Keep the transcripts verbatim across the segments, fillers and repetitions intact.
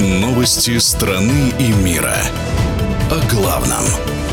Новости страны и мира. О главном.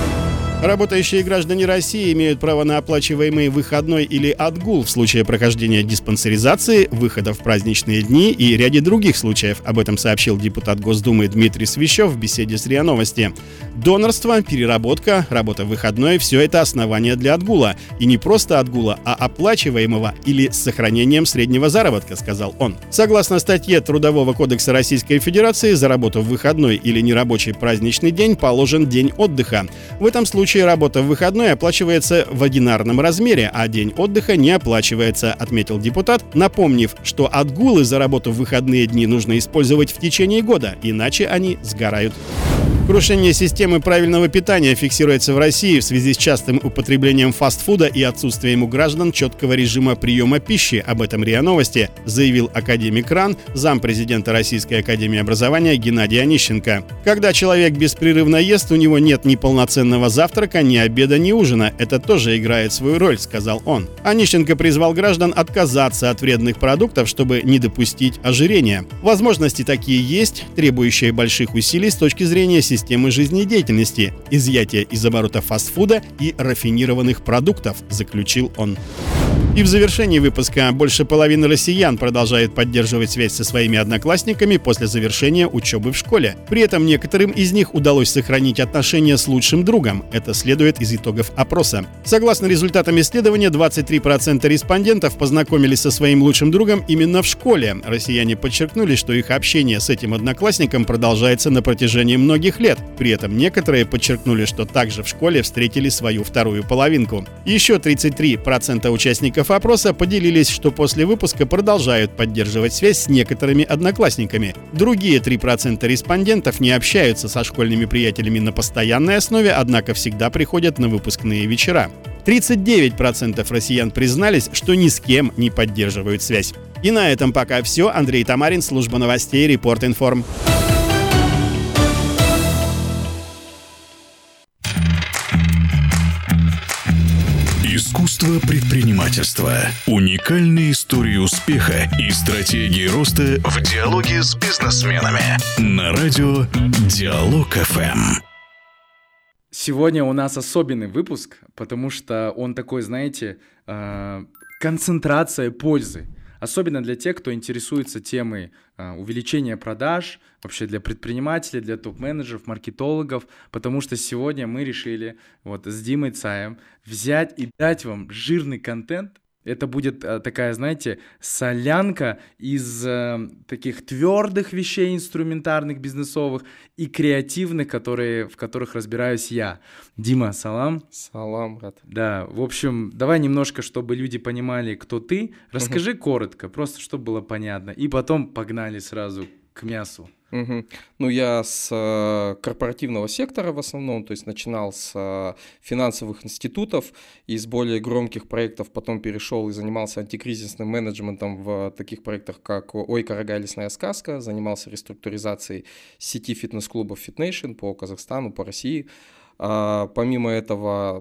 Работающие граждане России имеют право на оплачиваемый выходной или отгул в случае прохождения диспансеризации, выхода в праздничные дни и ряде других случаев. Об этом сообщил депутат Госдумы Дмитрий Свищев в беседе с РИА Новости. Донорство, переработка, работа в выходной – все это основания для отгула. И не просто отгула, а оплачиваемого или с сохранением среднего заработка, сказал он. Согласно статье Трудового кодекса Российской Федерации, за работу в выходной или нерабочий праздничный день положен день отдыха. В этом случае работа в выходной оплачивается в одинарном размере, а день отдыха не оплачивается, отметил депутат, напомнив, что отгулы за работу в выходные дни нужно использовать в течение года, иначе они сгорают. Крушение системы правильного питания фиксируется в России в связи с частым употреблением фастфуда и отсутствием у граждан четкого режима приема пищи. Об этом РИА Новости заявил академик РАН, зампрезидента Российской академии образования Геннадий Онищенко. Когда человек беспрерывно ест, у него нет ни полноценного завтрака, ни обеда, ни ужина. Это тоже играет свою роль, сказал он. Онищенко призвал граждан отказаться от вредных продуктов, чтобы не допустить ожирения. Возможности такие есть, требующие больших усилий с точки зрения системы системы жизнедеятельности, изъятие из оборота фастфуда и рафинированных продуктов, заключил он. И в завершении выпуска больше половины россиян продолжают поддерживать связь со своими одноклассниками после завершения учебы в школе. При этом некоторым из них удалось сохранить отношения с лучшим другом. Это следует из итогов опроса. Согласно результатам исследования, двадцать три процента респондентов познакомились со своим лучшим другом именно в школе. Россияне подчеркнули, что их общение с этим одноклассником продолжается на протяжении многих лет. При этом некоторые подчеркнули, что также в школе встретили свою вторую половинку. Еще тридцать три процента участников опроса поделились, что после выпуска продолжают поддерживать связь с некоторыми одноклассниками. Другие три процента респондентов не общаются со школьными приятелями на постоянной основе, однако всегда приходят на выпускные вечера. тридцать девять процентов россиян признались, что ни с кем не поддерживают связь. И на этом пока все. Андрей Тамарин, служба новостей, Репорт Информ. Искусство предпринимательства. Уникальные истории успеха и стратегии роста в диалоге с бизнесменами. На радио Диалог эф эм. Сегодня у нас особенный выпуск, потому что он такой, знаете, концентрация пользы. Особенно для тех, кто интересуется темой а, увеличения продаж, вообще для предпринимателей, для топ-менеджеров, маркетологов, потому что сегодня мы решили вот с Димой Цаем взять и дать вам жирный контент. Это будет а, такая, знаете, солянка из а, таких твердых вещей инструментарных, бизнесовых и креативных, которые, в которых разбираюсь я. Дима, салам. Салам, брат. Да, в общем, давай немножко, чтобы люди понимали, кто ты. Расскажи угу. коротко, просто чтобы было понятно. И потом погнали сразу к мясу. Угу. Ну, я с э, корпоративного сектора в основном, то есть начинал с э, финансовых институтов, из более громких проектов потом перешел и занимался антикризисным менеджментом в таких проектах, как «Ой, Карагай, лесная сказка», занимался реструктуризацией сети фитнес-клубов FitNation по Казахстану, по России. А, помимо этого